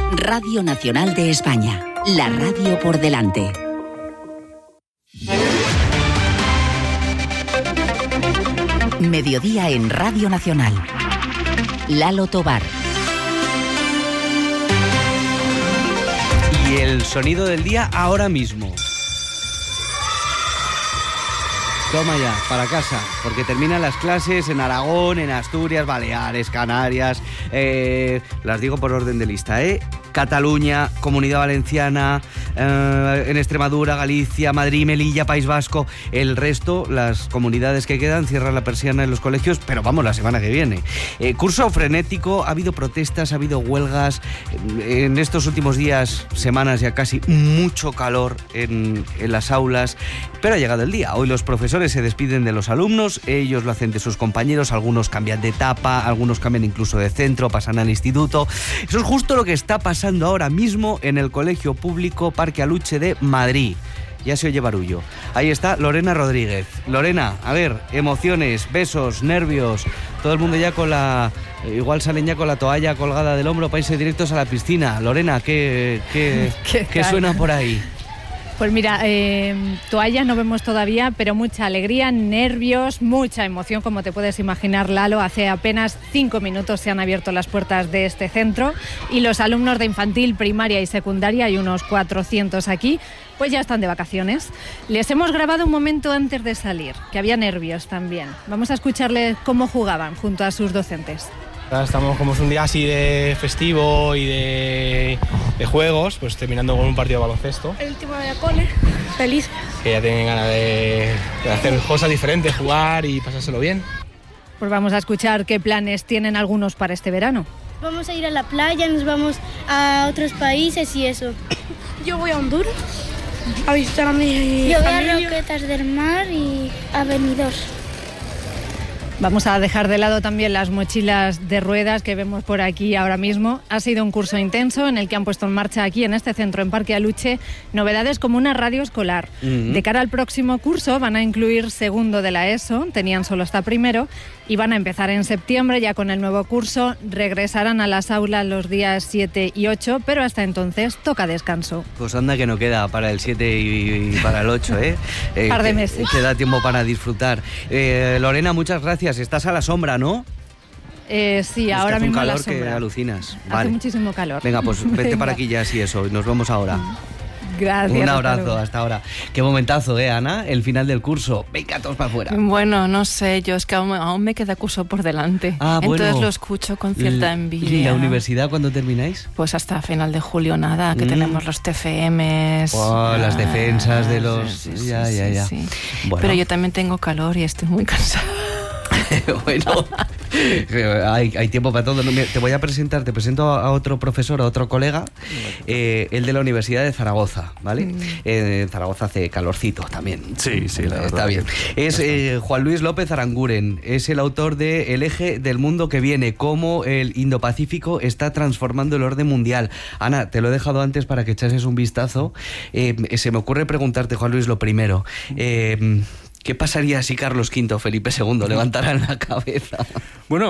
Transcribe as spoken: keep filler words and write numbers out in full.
Radio Nacional de España, la radio por delante. Mediodía en Radio Nacional. Lalo Tobar. Y el sonido del día ahora mismo. Toma ya, para casa, porque terminan las clases en Aragón, en Asturias, Baleares, Canarias, eh, las digo por orden de lista, ¿eh? Cataluña, Comunidad Valenciana, eh, en Extremadura, Galicia, Madrid, Melilla, País Vasco. El resto, las comunidades que quedan, cierran la persiana en los colegios, pero vamos, la semana que viene. Eh, curso frenético, ha habido protestas, ha habido huelgas. En estos últimos días, semanas ya casi, mucho calor en, en las aulas, pero ha llegado el día. Hoy los profesores se despiden de los alumnos, ellos lo hacen de sus compañeros, algunos cambian de etapa, algunos cambian incluso de centro, pasan al instituto. Eso es justo lo que está pasando ahora mismo en el Colegio Público Parque Aluche de Madrid. Ya se oye barullo. Ahí está Lorena Rodríguez. Lorena, a ver, emociones, besos, nervios, todo el mundo ya con la... Igual salen ya con la toalla colgada del hombro para irse directos a la piscina. Lorena, ¿qué, qué, ¿Qué, ¿qué suena por ahí? Pues mira, eh, toalla no vemos todavía, pero mucha alegría, nervios, mucha emoción, como te puedes imaginar, Lalo. Hace apenas cinco minutos se han abierto las puertas de este centro y los alumnos de infantil, primaria y secundaria, hay unos cuatrocientos aquí, pues ya están de vacaciones. Les hemos grabado un momento antes de salir, que había nervios también. Vamos a escucharles cómo jugaban junto a sus docentes. Estamos como es un día así de festivo y de, de juegos, pues terminando con un partido de baloncesto. El último de la cole, feliz. Que ya tienen ganas de, de hacer cosas diferentes, jugar y pasárselo bien. Pues vamos a escuchar qué planes tienen algunos para este verano. Vamos a ir a la playa, nos vamos a otros países y eso. Yo voy a Honduras a visitar a mi Yo voy familia. a Roquetas del Mar y a Benidorm. Vamos a dejar de lado también las mochilas de ruedas que vemos por aquí ahora mismo. Ha sido un curso intenso en el que han puesto en marcha aquí en este centro, en Parque Aluche, novedades como una radio escolar. Uh-huh. De cara al próximo curso van a incluir segundo de la ESO, tenían solo hasta primero, y van a empezar en septiembre ya con el nuevo curso. Regresarán a las aulas los días siete y ocho, pero hasta entonces toca descanso. Pues anda que no queda para el siete y para el ocho, ¿eh? Un par de meses. Te da tiempo para disfrutar. Eh, Lorena, muchas gracias. Estás a la sombra, ¿no? Eh, sí, ahora hace mismo un calor a la sombra. Que alucinas. Hace vale. muchísimo calor. Venga, pues vete Venga. para aquí ya, sí, eso. Y nos vemos ahora. Gracias. Un abrazo, hasta, hasta ahora. Qué momentazo, ¿eh, Ana? El final del curso. Venga, todos para afuera. Bueno, no sé, yo es que aún, aún me queda curso por delante. Ah, bueno. Entonces lo escucho con cierta envidia. ¿Y la universidad cuándo termináis? Pues hasta final de julio nada, que mm. tenemos los T F Ms. Oh, las defensas de los... Sí, sí, ya, sí, ya, ya. Sí. Bueno. Pero yo también tengo calor y estoy muy cansada. Bueno, hay, hay tiempo para todo. Te voy a presentar, te presento a otro profesor, a otro colega, eh, el de la Universidad de Zaragoza, ¿vale? Mm. Eh, Zaragoza hace calorcito también. Sí, sí, la verdad. Está bien. Es eh, Juan Luis López Aranguren, es el autor de El eje del mundo que viene, cómo el Indo-Pacífico está transformando el orden mundial. Ana, te lo he dejado antes para que echases un vistazo. Eh, se me ocurre preguntarte, Juan Luis, lo primero. Eh, ¿Qué pasaría si Carlos quinto o Felipe segundo levantaran la cabeza? Bueno,